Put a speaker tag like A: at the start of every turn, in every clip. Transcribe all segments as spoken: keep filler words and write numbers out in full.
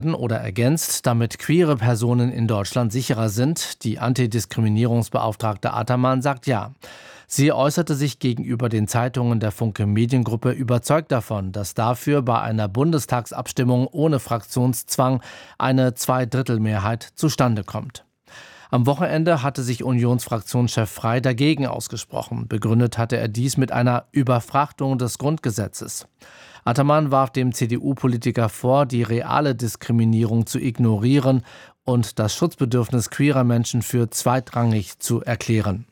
A: oder ergänzt, damit queere Personen in Deutschland sicherer sind. Die Antidiskriminierungsbeauftragte Ataman sagt ja. Sie äußerte sich gegenüber den Zeitungen der Funke Mediengruppe überzeugt davon, dass dafür bei einer Bundestagsabstimmung ohne Fraktionszwang eine Zweidrittelmehrheit zustande kommt. Am Wochenende hatte sich Unionsfraktionschef Frey dagegen ausgesprochen. Begründet hatte er dies mit einer Überfrachtung des Grundgesetzes. Ataman warf dem C D U-Politiker vor, die reale Diskriminierung zu ignorieren und das Schutzbedürfnis queerer Menschen für zweitrangig zu erklären.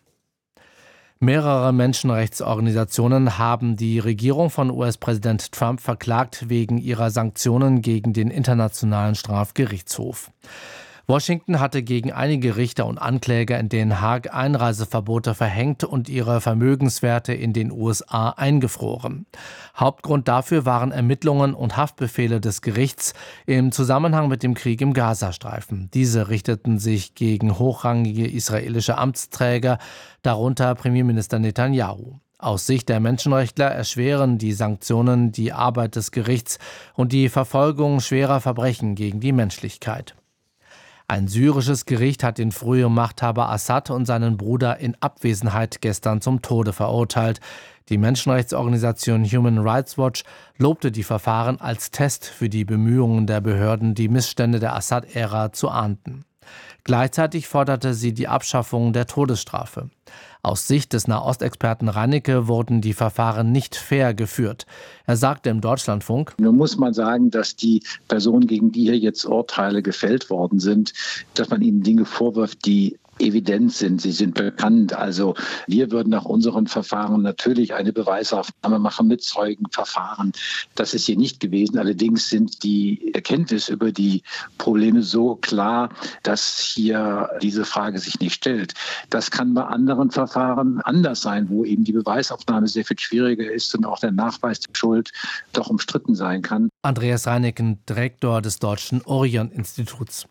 A: Mehrere Menschenrechtsorganisationen haben die Regierung von U S-Präsident Trump verklagt wegen ihrer Sanktionen gegen den Internationalen Strafgerichtshof. Washington hatte gegen einige Richter und Ankläger in Den Haag Einreiseverbote verhängt und ihre Vermögenswerte in den U S A eingefroren. Hauptgrund dafür waren Ermittlungen und Haftbefehle des Gerichts im Zusammenhang mit dem Krieg im Gazastreifen. Diese richteten sich gegen hochrangige israelische Amtsträger, darunter Premierminister Netanyahu. Aus Sicht der Menschenrechtler erschweren die Sanktionen die Arbeit des Gerichts und die Verfolgung schwerer Verbrechen gegen die Menschlichkeit. Ein syrisches Gericht hat den früheren Machthaber Assad und seinen Bruder in Abwesenheit gestern zum Tode verurteilt. Die Menschenrechtsorganisation Human Rights Watch lobte die Verfahren als Test für die Bemühungen der Behörden, die Missstände der Assad-Ära zu ahnden. Gleichzeitig forderte sie die Abschaffung der Todesstrafe. Aus Sicht des Nahostexperten Reinecke wurden die Verfahren nicht fair geführt. Er sagte im Deutschlandfunk:
B: Nun muss man sagen, dass die Personen, gegen die hier jetzt Urteile gefällt worden sind, dass man ihnen Dinge vorwirft, die evident sind, sie sind bekannt. Also wir würden nach unseren Verfahren natürlich eine Beweisaufnahme machen mit Zeugenverfahren. Das ist hier nicht gewesen. Allerdings sind die Erkenntnisse über die Probleme so klar, dass hier diese Frage sich nicht stellt. Das kann bei anderen Verfahren anders sein, wo eben die Beweisaufnahme sehr viel schwieriger ist und auch der Nachweis der Schuld doch umstritten sein kann.
A: Andreas Reineken, Direktor des Deutschen Orion-Instituts.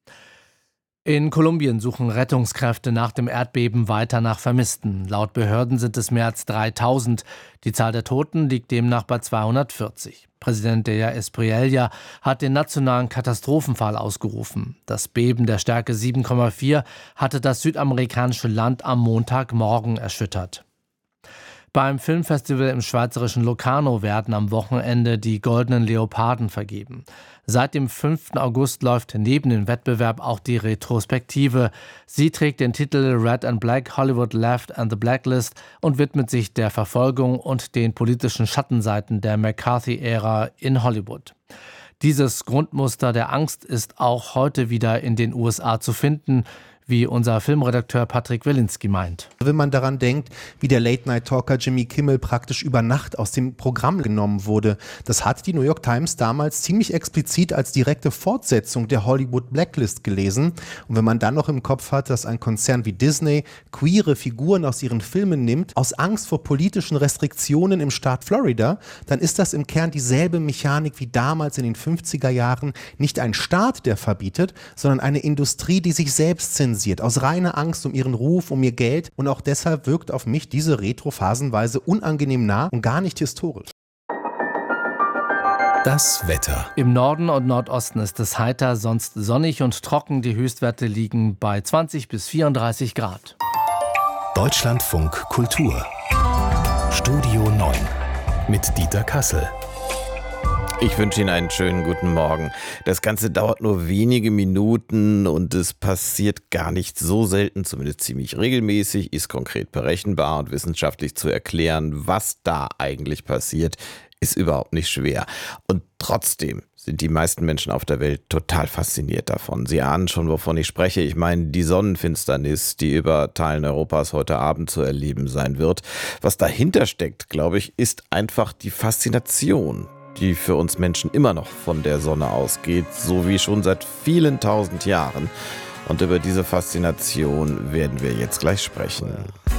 A: In Kolumbien suchen Rettungskräfte nach dem Erdbeben weiter nach Vermissten. Laut Behörden sind es mehr als dreitausend. Die Zahl der Toten liegt demnach bei zweihundertvierzig. Präsident Della Espriella hat den nationalen Katastrophenfall ausgerufen. Das Beben der Stärke sieben Komma vier hatte das südamerikanische Land am Montagmorgen erschüttert. Beim Filmfestival im schweizerischen Locarno werden am Wochenende die Goldenen Leoparden vergeben. Seit dem fünften August läuft neben dem Wettbewerb auch die Retrospektive. Sie trägt den Titel Red and Black, Hollywood Left and the Blacklist und widmet sich der Verfolgung und den politischen Schattenseiten der McCarthy-Ära in Hollywood. Dieses Grundmuster der Angst ist auch heute wieder in den U S A zu finden, wie unser Filmredakteur Patrick Wilinski meint.
C: Wenn man daran denkt, wie der Late-Night-Talker Jimmy Kimmel praktisch über Nacht aus dem Programm genommen wurde, das hat die New York Times damals ziemlich explizit als direkte Fortsetzung der Hollywood Blacklist gelesen. Und wenn man dann noch im Kopf hat, dass ein Konzern wie Disney queere Figuren aus ihren Filmen nimmt, aus Angst vor politischen Restriktionen im Staat Florida, dann ist das im Kern dieselbe Mechanik wie damals in den fünfziger Jahren. Nicht ein Staat, der verbietet, sondern eine Industrie, die sich selbst zensiert. Aus reiner Angst um ihren Ruf, um ihr Geld. Und auch deshalb wirkt auf mich diese Retro phasenweise unangenehm nah und gar nicht historisch.
D: Das Wetter.
A: Im Norden und Nordosten ist es heiter, sonst sonnig und trocken. Die Höchstwerte liegen bei zwanzig bis vierunddreißig Grad.
D: Deutschlandfunk Kultur. Studio neun mit Dieter Kassel.
E: Ich wünsche Ihnen einen schönen guten Morgen. Das Ganze dauert nur wenige Minuten und es passiert gar nicht so selten, zumindest ziemlich regelmäßig, ist konkret berechenbar und wissenschaftlich zu erklären, was da eigentlich passiert, ist überhaupt nicht schwer. Und trotzdem sind die meisten Menschen auf der Welt total fasziniert davon. Sie ahnen schon, wovon ich spreche. Ich meine, die Sonnenfinsternis, die über Teilen Europas heute Abend zu erleben sein wird. Was dahinter steckt, glaube ich, ist einfach die Faszination, die für uns Menschen immer noch von der Sonne ausgeht, so wie schon seit vielen tausend Jahren. Und über diese Faszination werden wir jetzt gleich sprechen.